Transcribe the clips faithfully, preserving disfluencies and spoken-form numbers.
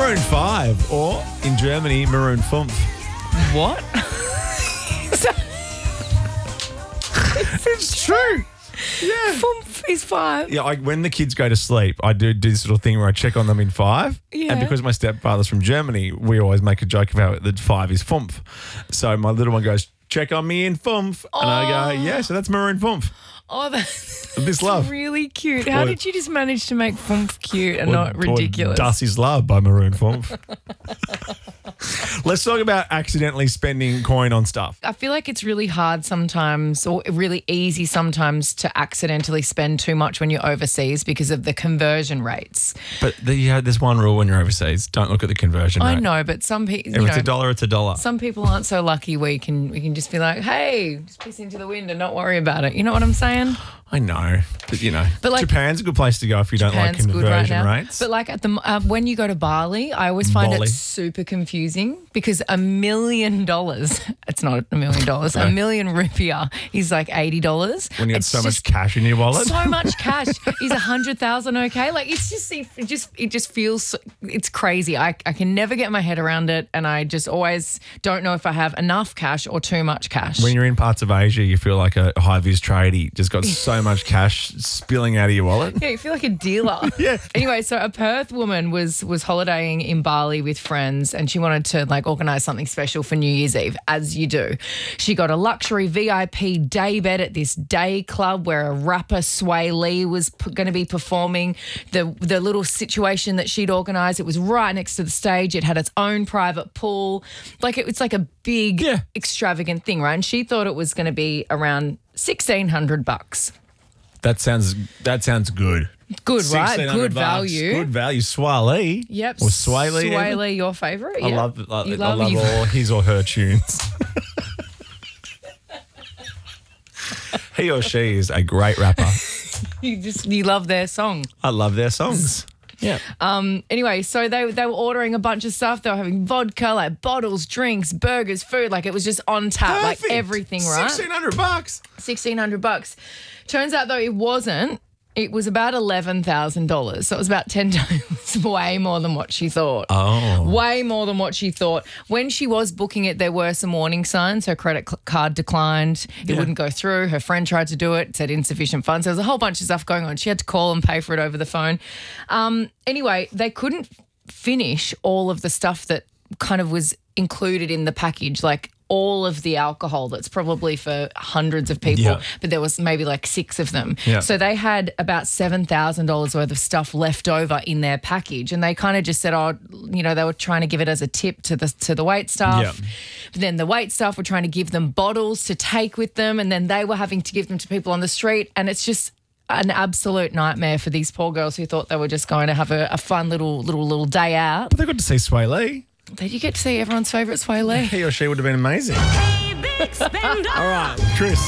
Maroon five, or in Germany, Maroon fünf. What? It's true. Yeah. Fünf is five. Yeah, I, when the kids go to sleep, I do, do this little thing where I check on them in five. Yeah. And because my stepfather's from Germany, we always make a joke about that five is fünf. So my little one goes, check on me in fünf. And I go, yeah, so that's Maroon fünf. Oh, that's, This that's love. really cute. How Or- did you just manage to make Fünf cute and Or- not ridiculous? Or Das ist Love by Maroon fünf. Let's talk about accidentally spending coin on stuff. I feel like it's really hard sometimes, or really easy sometimes, to accidentally spend too much when you're overseas because of the conversion rates. But the, yeah, there's one rule when you're overseas. Don't look at the conversion rate. I know, but some people, If you it's know, a dollar, it's a dollar. some people aren't so lucky. We can we can just be like, hey, just piss into the wind and not worry about it. You know what I'm saying? I know. But, you know, But, like, Japan's a good place to go if you don't like Japan's good right conversion now. rates. But like at the uh, when you go to Bali, I always find Bali. it super confusing because a million dollars, it's not a million dollars, a No. million rupiah is like eighty dollars. when you have It's so much just cash in your wallet. so much cash. Is a hundred thousand okay? Like it's just it just it just feels it's crazy. I I can never get my head around it, and I just always don't know if I have enough cash or too much cash. When you're in parts of Asia, you feel like a high-vis tradie. Just got so much cash spilling out of your wallet. Yeah, you feel like a dealer. Yeah. Anyway, so a Perth woman was was holidaying in Bali with friends, and she wanted to like organise something special for New Year's Eve, as you do. She got a luxury V I P day bed at this day club where a rapper Sway Lee was p- going to be performing. The the little situation that she'd organised, it was right next to the stage. It had its own private pool. Like it was like a big, Yeah. extravagant thing, right? And she thought it was going to be around sixteen hundred bucks. That sounds that sounds good. Good, right? sixteen hundred Good bucks, value. Good value. Swaley. Yep. Or Swaley. Sway even? Lee, your favourite? I Yep. love, I, You I love, love you- all his or her tunes. He or she is a great rapper. You just you love their song. I love their songs. Yeah. Um. Anyway, so they they were ordering a bunch of stuff. They were having vodka, like bottles, drinks, burgers, food. Like it was just on tap, like Perfect. everything. Right. sixteen hundred bucks. Sixteen hundred bucks. Turns out though it wasn't. It was about eleven thousand dollars. So it was about ten times way more than what she thought. Oh. Way more than what she thought. When she was booking it, there were some warning signs. Her credit cl- card declined. It Yeah. wouldn't go through. Her friend tried to do it, said insufficient funds. There was a whole bunch of stuff going on. She had to call and pay for it over the phone. Um, anyway, they couldn't finish all of the stuff that kind of was included in the package, like all of the alcohol that's probably for hundreds of people, Yeah. but there was maybe like six of them. Yeah. So they had about seven thousand dollars worth of stuff left over in their package, and they kind of just said, oh, you know, they were trying to give it as a tip to the to the wait staff. Yeah. But then the wait staff were trying to give them bottles to take with them, and then they were having to give them to people on the street, and it's just an absolute nightmare for these poor girls who thought they were just going to have a, a fun little little little day out. But they got to see Sway Lee. Did you get to see everyone's favourite Sway Lee? He or she would have been amazing. All right, Chris.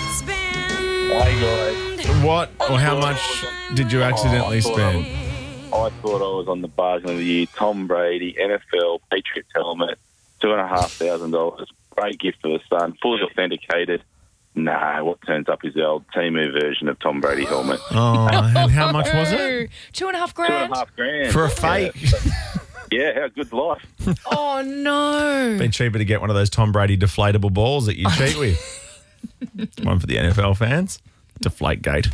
Hey guys, What or how much did you accidentally I thought I spend? I thought I was on the bargain of the year. Tom Brady, N F L, Patriots helmet, two and a half thousand dollars. Great gift for the son, fully authenticated. Nah, what turns up is the old Temu version of Tom Brady helmet. Oh, and how much was it? Two and a half Two and grand. a half grand. For a fake. Yeah, how good's life? Oh no. Been cheaper to get one of those Tom Brady deflatable balls that you cheat with. One for the N F L fans. Deflategate.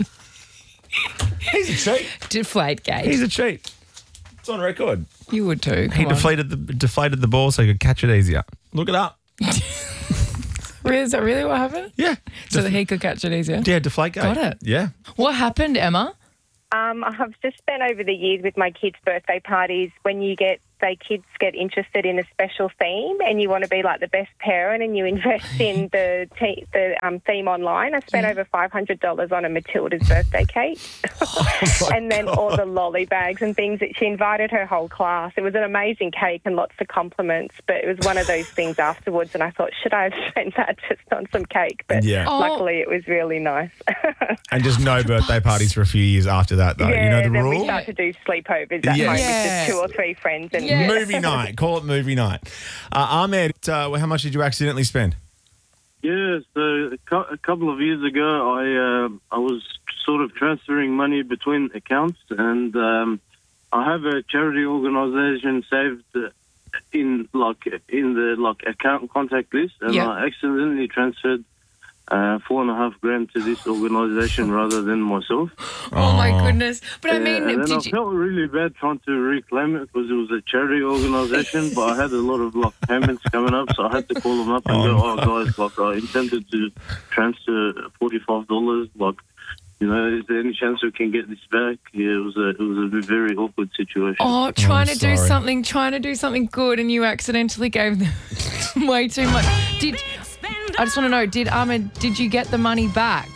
He's a cheat. Deflate gate. He's a cheat. It's on record. You would too. He Come on. deflated the deflated the ball so he could catch it easier. Look it up. Really, is that really what happened? Yeah. So that he could catch it easier? Yeah, Deflategate. Got it. Yeah. What happened, Emma? Um, I've just spent over the years with my kids' birthday parties when you get, say, kids get interested in a special theme and you want to be like the best parent and you invest in the te- the um, theme online. I spent over five hundred dollars on a Matilda's birthday cake and then all the lolly bags and things that she invited her whole class. It was an amazing cake and lots of compliments, but it was one of those things afterwards and I thought, should I have spent that just on some cake? But Yeah. Oh. luckily it was really nice. And just no birthday parties for a few years after that, though. Yeah, you know the then we rule? start to do sleepovers at Yes. home Yes. with just two or three friends. And Yeah. Movie night. Call it movie night. Uh, Ahmed, uh, how much did you accidentally spend? Yeah, so a, cou- a couple of years ago, I uh, I was sort of transferring money between accounts, and um, I have a charity organisation saved uh, in like in the like account contact list, and Yeah. I accidentally transferred uh, four and a half grand to this organisation rather than myself. Oh, my goodness. But I Yeah, mean, and then I did you? felt really bad trying to reclaim it because it was a charity organisation, but I had a lot of like payments coming up, so I had to call them up and go, "Oh, guys, like I intended to transfer forty-five dollars. Like, you know, is there any chance we can get this back?" Yeah, it was a it was a very awkward situation. Oh, trying I'm to do sorry. something, trying to do something good, and you accidentally gave them way too much. Did I just want to know? Did Ahmed? Did you get the money back?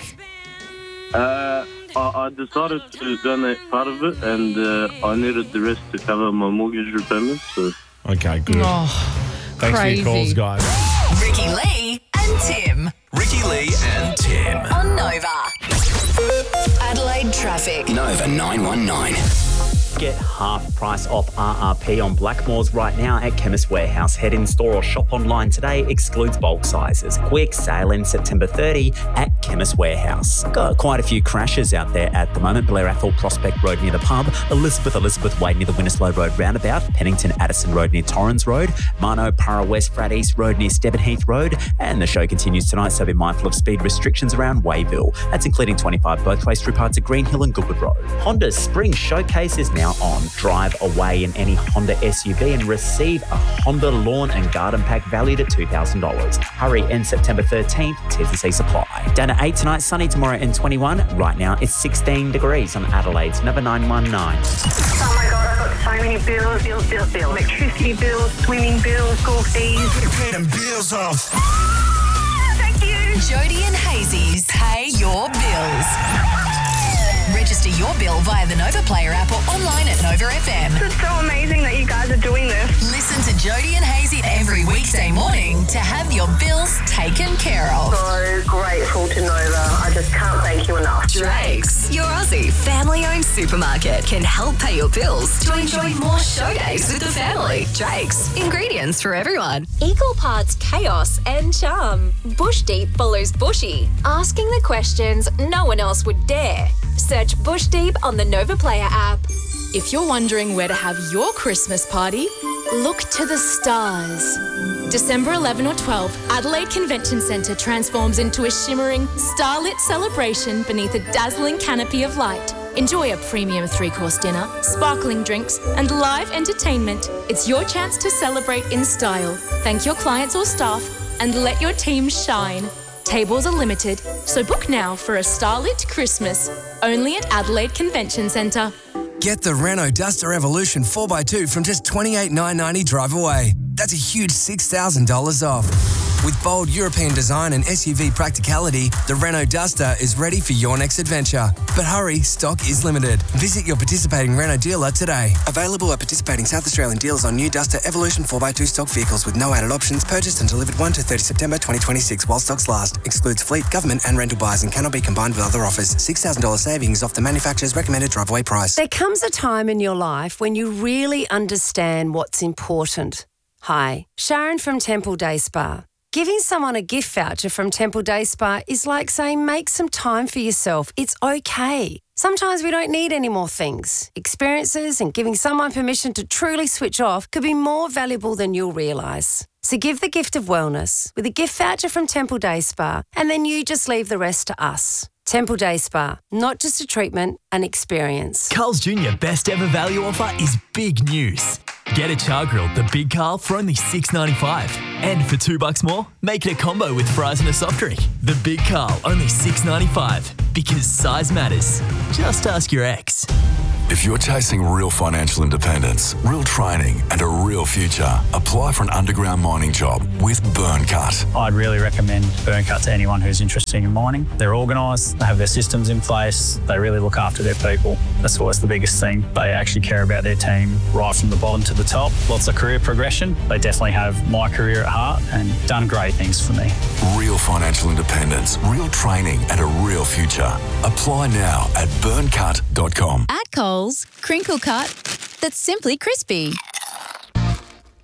Uh, I, I decided to donate part of it, and uh, I needed the rest to cover my mortgage repayment. So. Okay, good. Oh, Thanks crazy. for your calls, guys. Ricky Lee and Tim Ricky Lee and Tim. on Nova. Adelaide traffic. Nova nine one nine. Get half price off R R P on Blackmores right now at Chemist Warehouse. Head in store or shop online today. Excludes bulk sizes. Quick sale in September thirtieth at Chemist Warehouse. Got quite a few crashes out there at the moment. Blair Athol Prospect Road near the pub. Elizabeth Elizabeth Way near the Winnislow Road roundabout. Pennington Addison Road near Torrens Road. Mano Para West Frat East Road near Stevenheath Road. And the show continues tonight, so be mindful of speed restrictions around Wayville. That's including twenty-five both ways through parts of Green Hill and Goodwood Road. Honda's Spring Showcase is now on. Drive away in any Honda S U V and receive a Honda Lawn and Garden Pack valued at two thousand dollars. Hurry in September thirteenth, T's and C supply. Down at eight tonight, sunny tomorrow and twenty-one. Right now it's sixteen degrees on Adelaide's Nova nine one nine. Oh my God, I've got so many bills, bills, bills, bills. Electricity bills, swimming bills, school fees. Pay them bills off. Thank you. Jody and Hazy's Pay Your Bills. Register your bill via the Nova Player app or online at Nova F M. It's so amazing that you guys are doing this. Listen to Jody and Hazy every weekday morning to have your bills taken care of. So grateful to Nova. I just can't thank you enough. Drake's, your Aussie family-owned supermarket, can help pay your bills to enjoy more show days with the family. Drake's, ingredients for everyone. Equal parts chaos and charm. Bush Deep follows Bushy, asking the questions no one else would dare. Search Bush Deep on the Nova Player app. If you're wondering where to have your Christmas party, look to the stars. December eleventh or twelfth, Adelaide Convention Centre transforms into a shimmering, starlit celebration beneath a dazzling canopy of light. Enjoy a premium three-course dinner, sparkling drinks, and live entertainment. It's your chance to celebrate in style, thank your clients or staff, and let your team shine. Tables are limited, so book now for a starlit Christmas, only at Adelaide Convention Centre. Get the Renault Duster Evolution four by two from just twenty-eight thousand nine hundred ninety drive away. That's a huge six thousand dollars off. With bold European design and S U V practicality, the Renault Duster is ready for your next adventure. But hurry, stock is limited. Visit your participating Renault dealer today. Available at participating South Australian dealers on new Duster Evolution four by two stock vehicles with no added options, purchased and delivered first to thirtieth September twenty twenty-six while stocks last. Excludes fleet, government and rental buys and cannot be combined with other offers. six thousand dollars savings off the manufacturer's recommended drive-away price. There comes a time in your life when you really understand what's important. Hi, Sharon from Temple Day Spa. Giving someone a gift voucher from Temple Day Spa is like saying make some time for yourself. It's okay. Sometimes we don't need any more things. Experiences and giving someone permission to truly switch off could be more valuable than you'll realise. So give the gift of wellness with a gift voucher from Temple Day Spa, and then you just leave the rest to us. Temple Day Spa, not just a treatment, an experience. Carl's Junior best ever value offer is big news. Get a char grill, the Big Carl, for only six dollars ninety-five. And for two bucks more, make it a combo with fries and a soft drink. The Big Carl, only six dollars ninety-five. Because size matters. Just ask your ex. If you're chasing real financial independence, real training, and a real future, apply for an underground mining job with Burncut. I'd really recommend Burncut to anyone who's interested in mining. They're organised, they have their systems in place, they really look after their people. That's always the biggest thing. They actually care about their team right from the bottom to the top. Lots of career progression. They definitely have my career at heart and done great things for me. Real financial independence, real training, and a real future. Apply now at burncut dot com. At Coles, crinkle cut that's simply crispy.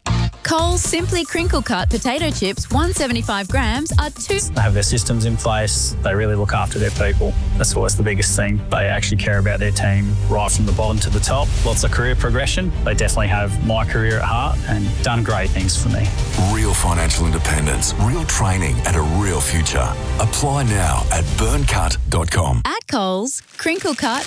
Coles Simply Crinkle Cut potato chips, one hundred seventy-five grams, are two. They have their systems in place. They really look after their people. That's always the biggest thing. They actually care about their team right from the bottom to the top. Lots of career progression. They definitely have my career at heart and done great things for me. Real financial independence, real training and a real future. Apply now at burn cut dot com. At Coles, Crinkle Cut